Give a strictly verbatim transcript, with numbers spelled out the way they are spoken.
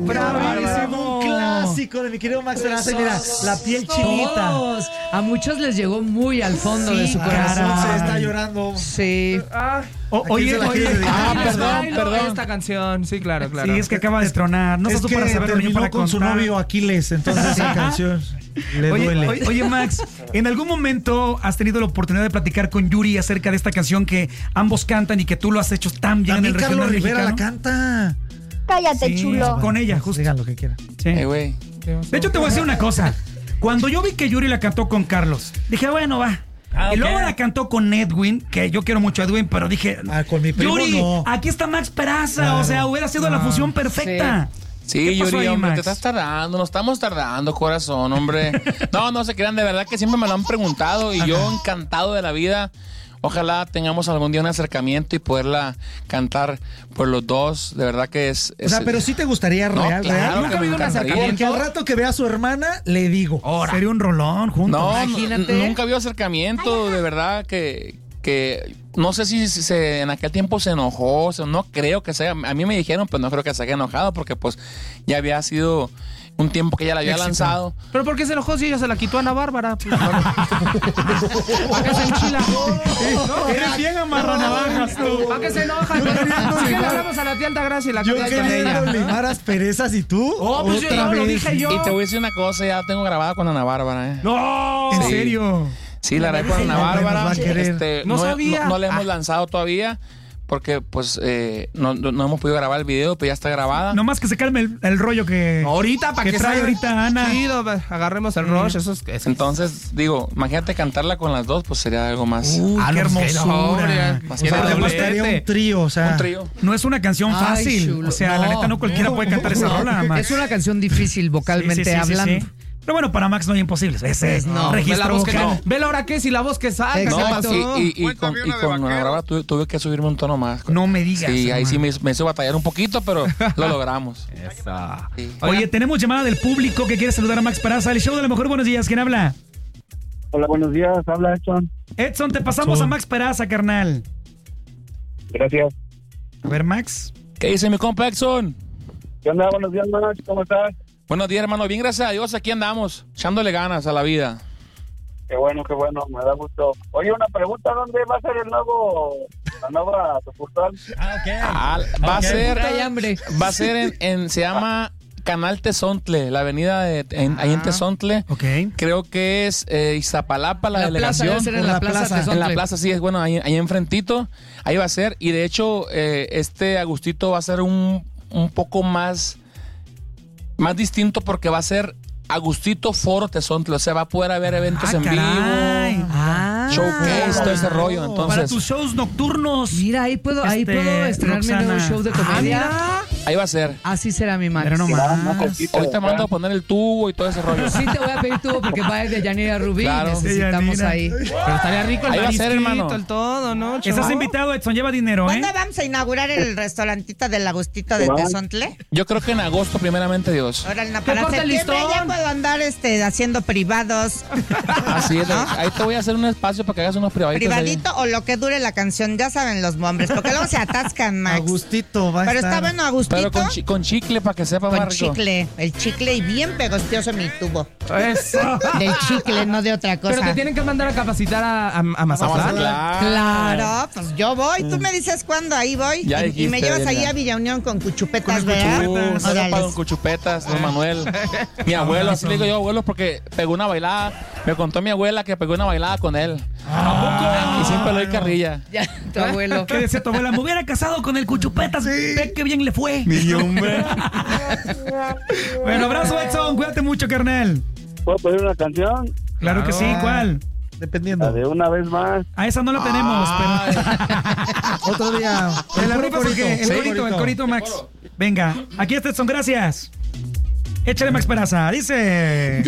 bravísimo. Un clásico de mi querido Max Peraza. Mira, la piel chinita. Todos. A muchos les llegó muy al fondo Sí, de su corazón. se está llorando. Sí. Ah, O- oye, se la oye, quiere dedicar? ah, ah, perdón, perdón. Esta canción, sí, claro, claro. Sí, es que acaba de tronar. No es sé tú que para saberlo, yo terminó para con su contar. novio Aquiles, entonces esa canción le Oye, duele. oye, oye, Max, ¿en algún momento has tenido la oportunidad de platicar con Yuri acerca de esta canción que ambos cantan y que tú lo has hecho tan bien También en el Carlos regional Rivera la mexicano? canta. Cállate, Sí, chulo. con ella, justo. Digan lo que quieran. Sí. Eh, güey. De hecho, te voy a decir una cosa. Cuando yo vi que Yuri la cantó con Carlos, dije, bueno, va. Ah, Y luego ok. la cantó con Edwin, que yo quiero mucho a Edwin, pero dije, Ah, con mi primo Yuri, no. aquí está Max Peraza, Claro. o sea, hubiera sido la fusión perfecta. Sí, ¿Qué pasó Yuri, ahí, hombre, Max? te estás tardando, nos estamos tardando, corazón, hombre. No, no se crean, de verdad que siempre me lo han preguntado y yo encantado de la vida. Ojalá tengamos algún día un acercamiento y poderla cantar por los dos. De verdad que es... O sea, es- pero sí te gustaría No, real, claro real. que Nunca ha me habido un encantaría. Porque al rato que vea a su hermana, le digo. Sería un rolón juntos. No, Imagínate. n- nunca había acercamiento, de verdad que, que no sé si se, en aquel tiempo se enojó, o sea, no creo que sea, a mí me dijeron, pero no creo que se haya enojado porque pues ya había sido un tiempo que ella la había Éxito. lanzado. ¿Pero por qué se enojó si ella se la quitó a Ana Bárbara? Pues, ¿para qué se enchila? Eres bien amarranavajas tú. ¿Para qué se enoja? ¿Por qué le hablamos a la tía Altagracia y la Yo canta con queriendo ella? limar asperezas y tú. Oh, pues yo, otra no, lo vez. dije yo. Y te voy a decir una cosa, ya tengo grabada con Ana Bárbara, ¿eh? No, en Sí. serio. Sí, la grabé con Ana No, no Bárbara. nos va a querer. Este, No no, sabía. no- no la hemos Ah. lanzado todavía porque pues eh, no, no- no hemos podido grabar el video, pero ya está grabada. Nomás que se calme el, el rollo que, Ahorita, para que que trae salga ahorita Ana. chido, va, agarremos el rush, eso es... eso. Entonces, digo, imagínate cantarla con las dos, pues sería algo más... Uy, Ah, qué no, pues, hermosura. no, Más O sea, que te doblete. gustaría un trío, o sea. Un trío. No es una canción Ay, fácil. chulo. O sea, la No, neta no cualquiera no, puede cantar esa no. rola, Max. Es una canción difícil vocalmente Sí, sí, sí, sí, hablando. sí. Pero bueno, para Max no hay imposibles. Ese Pues no. Ve la registro voz que vocal. no. Ve la hora que es y la voz que saca. Exacto. ¿Qué No, pasó? y, y- y con, y con Ana Bárbara tuve, tuve que subirme un tono más. No me digas. Sí, ahí hermano. sí me, me hizo batallar un poquito, pero lo logramos. Sí. Oye, tenemos llamada del público que quiere saludar a Max Peraza. El show de la mejor. Buenos días. ¿Quién habla? Hola, buenos días. Habla Edson. Edson, te pasamos a Max Peraza, carnal. Gracias. A ver, Max. ¿Qué dice mi compa Exxon? ¿Qué onda? Buenos días, Max. ¿Cómo estás? Buenos días, hermano. Bien, gracias a Dios, aquí andamos, echándole ganas a la vida. Qué bueno, qué bueno. Me da gusto. Oye, una pregunta. ¿Dónde va a ser el nuevo, la nueva sucursal? Ah, va a ser, Trae hambre. va a ser en, en- se llama Canal Tezontle, la avenida de, en- ahí en Tezontle. Ok. Creo que es eh, Iztapalapa, la, La plaza, delegación. debe ser en la plaza En la Tezontle. plaza, sí, es bueno, ahí, ahí enfrentito. Ahí va a ser. Y de hecho, eh, este Agustito va a ser un, un poco más, más distinto porque va a ser Agustito Foro Tezontle. O sea, va a poder haber eventos Ah, en caray. vivo, Ah. showcase, todo ese rollo. Para Entonces, tus shows nocturnos. Mira, ahí puedo, ahí Este, puedo estrenarme Roxana. un nuevo show de comedia. ahí va a ser. Así será mi Max. Pero no Más más. cerquita Hoy de te acá. mando a poner el tubo y todo ese rollo. Sí te voy a pedir tubo porque va de Yanira Rubí. Claro. Necesitamos Yanira. ahí. Pero estaría rico el Ahí va a ser, marisquito, hermano. el todo, ¿no? Estás chavo? invitado, Edson. Lleva dinero, ¿eh? ¿Cuándo vamos a inaugurar el restaurantito del Agustito de Tezontle? Yo creo que en agosto, primeramente Dios. Ahora, no, Que para corte el septiembre listón. ya puedo andar este, haciendo privados, Así es. Ahí te voy a hacer un espacio para que hagas unos privaditos. ahí. privadito o lo que dure la canción, ya saben los hombres, porque luego se atascan, Max. Agustito va a Pero estar. está bueno Agustito, Pero con, chi- con chicle para que sepa con más rico. chicle, el chicle y bien pegostioso mi tubo. Eso. Del chicle, no de otra cosa. Pero te tienen que mandar a capacitar a, a, a Mazatlán. Claro, pues yo voy, tú me dices cuándo, ahí voy. Ya y, y me dijiste, llevas ahí ya. a Villa Unión con cuchupetas, Con ¿verdad? Uh, saludos Órale. para don Cuchupetas, don Manuel. Mi abuelo, así le digo yo abuelo porque pegó una bailada. Me contó mi abuela que pegó una bailada con él. Y siempre le doy carrilla. Ya, tu abuelo. ¿Qué decía tu abuela? Me hubiera casado con el Cuchupetas. Ve qué bien le fue. Mi hombre. Bueno, abrazo, Edson. Cuídate mucho, carnal. ¿Puedo pedir una canción? Claro que sí. ¿Cuál? Dependiendo. La de Una Vez Más. A esa no la tenemos, pero... Otro día. Te la rifa porque el Sí. corito, el corito, Max. Venga, aquí está Edson, gracias. Échale, Max Peraza. Dice...